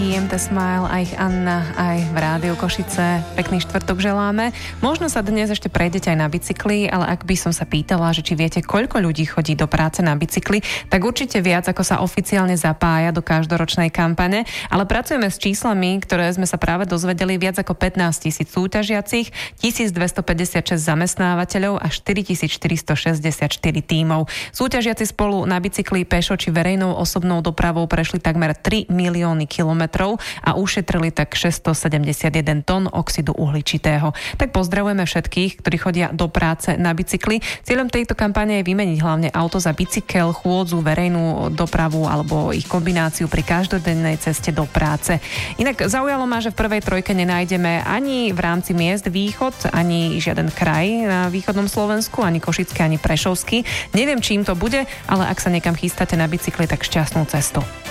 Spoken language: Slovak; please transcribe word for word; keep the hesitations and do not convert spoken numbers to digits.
I am the Smile, aj Anna, aj v Rádiu Košice. Pekný štvrtok želáme. Možno sa dnes ešte prejdete aj na bicykli, ale ak by som sa pýtala, že či viete, koľko ľudí chodí do práce na bicykli, tak určite viac, ako sa oficiálne zapája do každoročnej kampane. Ale pracujeme s číslami, ktoré sme sa práve dozvedeli, viac ako pätnásť tisíc súťažiacich, tisícdvestopäťdesiatšesť zamestnávateľov a štyritisícštyristošesťdesiatštyri tímov. Súťažiaci spolu na bicykli, pešo či verejnou osobnou dopravou prešli takmer tri milióny kilometrov a ušetrili tak šesťstosedemdesiatjeden tón oxidu uhličitého. Tak pozdravujeme všetkých, ktorí chodia do práce na bicykli. Cieľom tejto kampane je vymeniť hlavne auto za bicykel, chôdzu, verejnú dopravu alebo ich kombináciu pri každodennej ceste do práce. Inak zaujalo ma, že v prvej trojke nenájdeme ani v rámci miest východ, ani žiaden kraj na východnom Slovensku, ani košický, ani prešovský. Neviem, čím to bude, ale ak sa niekam chystáte na bicykli, tak šťastnú cestu.